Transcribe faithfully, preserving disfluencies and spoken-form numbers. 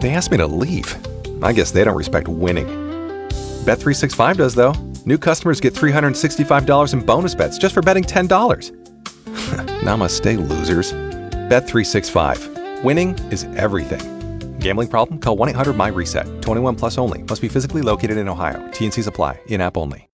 They asked me to leave. I guess they don't respect winning. Bet three sixty-five does, though. New customers get three hundred sixty-five dollars in bonus bets just for betting ten dollars. Namaste, losers. Bet three sixty-five. Winning is everything. Gambling problem? Call one eight hundred M Y RESET. twenty-one plus only. Must be physically located in Ohio. T N Cs apply. In-app only.